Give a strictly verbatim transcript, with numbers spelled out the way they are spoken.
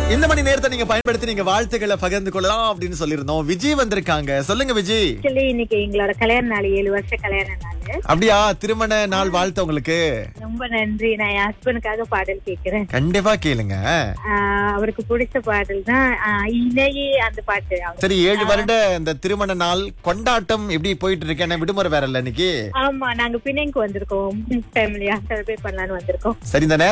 இந்த மணி நேரத்தை நீங்க பயன்படுத்தி நீங்க வாழ்த்துக்களை பகிர்ந்து கொள்ளலாம் அப்படின்னு சொல்லியிருந்தோம். விஜய் வந்திருக்காங்க. சொல்லுங்க விஜய். ஆக்சுவலி இன்னைக்கு எங்களோட கல்யாண நாள், ஏழு வருஷம் கல்யாண நாள். அப்படியா? திருமண நாள் வாழ்த்து உங்களுக்கு. ரொம்ப நன்றி. நான் என் ஹஸ்பண்டுக்காக பாடல் கேட்கிறேன். கண்டிப்பா கேளுங்க. ஆஹ் அவருக்கு பிடிச்ச பாடல் தான் ஆஹ் இணையே அந்த பாட்டு. சரி, ஏழு வருட இந்த திருமண நாள் கொண்டாட்டம் எப்படி போயிட்டு இருக்கு? என்ன விடுமுறை வேற இல்ல இன்னைக்கு? ஆமா, நாங்க பிணைக்கு வந்திருக்கோம். ஃபேமிலியா செலிப்ரேட் பண்ணலாம்னு வந்திருக்கோம். சரி, இந்த நேரம்